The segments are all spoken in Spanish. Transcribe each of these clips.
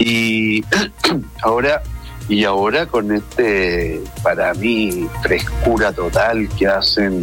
Y ahora con para mí, frescura total que hacen,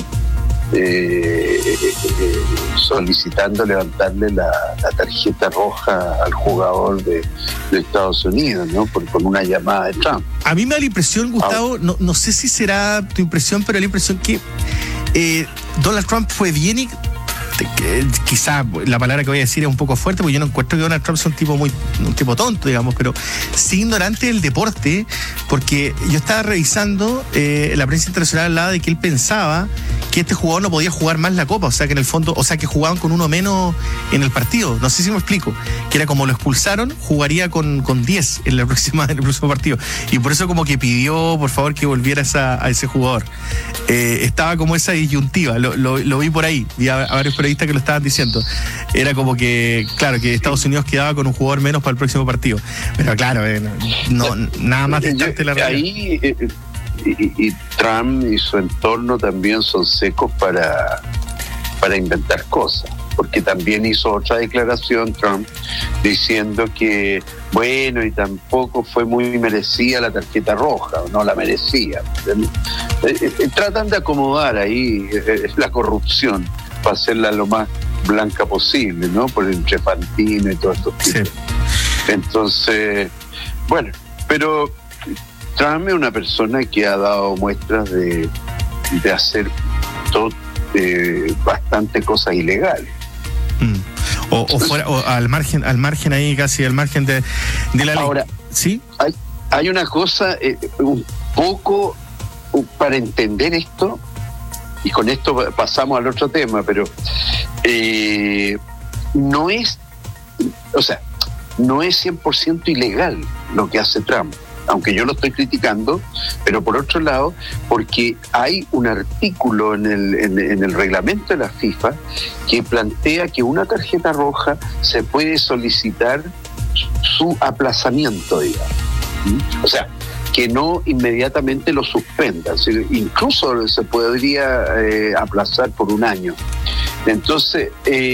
solicitando levantarle la tarjeta roja al jugador de Estados Unidos, ¿no? Con una llamada de Trump. A mí me da la impresión, Gustavo, no sé si será tu impresión, pero la impresión que Donald Trump fue bien y quizá la palabra que voy a decir es un poco fuerte, porque yo no encuentro que Donald Trump sea un tipo tonto, digamos, pero sí ignorante del deporte, porque yo estaba revisando, la prensa internacional hablaba de que él pensaba que este jugador no podía jugar más la Copa, o sea que en el fondo, que jugaban con uno menos en el partido, no sé si me explico, que era como lo expulsaron, jugaría con 10 en el próximo partido, y por eso como que pidió por favor que volviera a ese jugador. Estaba como esa disyuntiva, lo vi por ahí, vi a varios periodistas que lo estaban diciendo. Era como que, claro, que Estados Unidos quedaba con un jugador menos para el próximo partido. Pero claro, nada más distante la realidad. Ahí, y Trump y su entorno también son secos para inventar cosas. Porque también hizo otra declaración Trump diciendo que, bueno, y tampoco fue muy merecida la tarjeta roja, no la merecía. Tratan de acomodar ahí la corrupción para hacerla lo más blanca posible, ¿no? Por entre Fantino y todo esto. Sí. Entonces, bueno, pero Trump es una persona que ha dado muestras de hacer bastante cosas ilegales. O al margen ahí, casi al margen de la ley. Ahora, ¿sí? Hay una cosa, un poco para entender esto, y con esto pasamos al otro tema, pero no es 100% ilegal lo que hace Trump, aunque yo lo estoy criticando, pero por otro lado, porque hay un artículo en el reglamento de la FIFA que plantea que una tarjeta roja se puede solicitar su aplazamiento, digamos. O sea, que no inmediatamente lo suspendan, incluso se podría aplazar por un año. Entonces,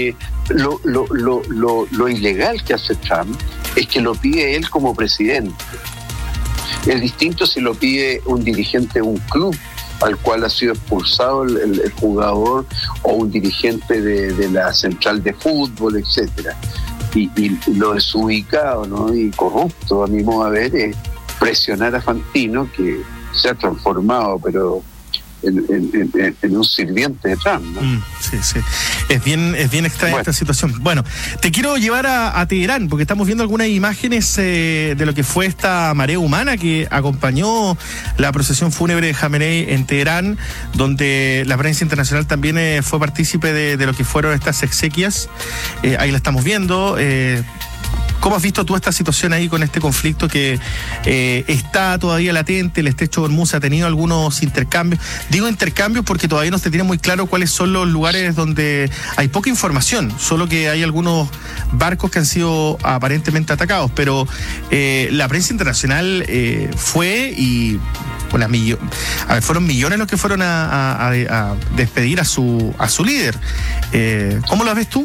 lo ilegal que hace Trump es que lo pide él como presidente. Es distinto si lo pide un dirigente de un club al cual ha sido expulsado el jugador, o un dirigente de la central de fútbol, etcétera. Y lo desubicado, ¿no? Y corrupto, a mi modo de ver, es presionar a Fantino, que se ha transformado, pero en un sirviente de Trump, ¿no? Sí. Es bien extraña esta situación. Bueno, te quiero llevar a Teherán, porque estamos viendo algunas imágenes de lo que fue esta marea humana que acompañó la procesión fúnebre de Jamenei en Teherán, donde la prensa internacional también fue partícipe de lo que fueron estas exequias. Ahí la estamos viendo. ¿Cómo has visto tú esta situación ahí con este conflicto que está todavía latente? El estrecho de Hormuz ha tenido algunos intercambios. Digo intercambios porque todavía no se tiene muy claro cuáles son los lugares donde hay poca información, solo que hay algunos barcos que han sido aparentemente atacados, pero la prensa internacional fue y... fueron millones los que fueron a despedir a su líder. ¿Cómo lo ves tú?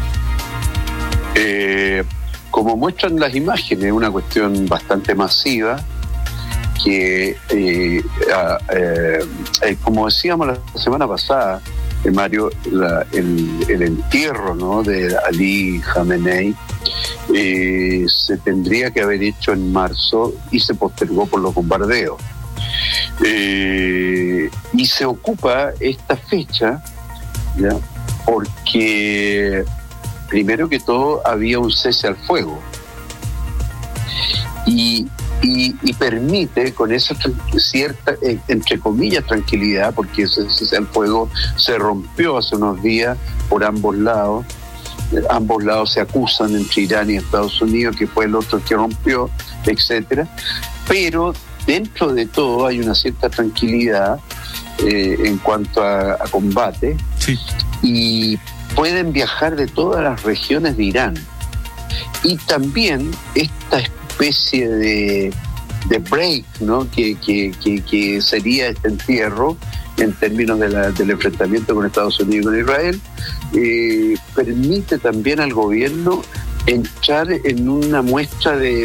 Como muestran las imágenes, una cuestión bastante masiva que, como decíamos la semana pasada, Mario, el entierro, ¿no?, de Ali Khamenei se tendría que haber hecho en marzo y se postergó por los bombardeos. Y se ocupa esta fecha, ¿ya?, porque primero que todo había un cese al fuego y permite con esa cierta, entre comillas, tranquilidad, porque ese cese al fuego se rompió hace unos días por ambos lados. Ambos lados se acusan, entre Irán y Estados Unidos, que fue el otro que rompió, etcétera. Pero dentro de todo hay una cierta tranquilidad en cuanto a combate. Sí. Y pueden viajar de todas las regiones de Irán. Y también esta especie de break, ¿no?, que sería este entierro en términos del enfrentamiento con Estados Unidos y con Israel, permite también al gobierno entrar en una muestra de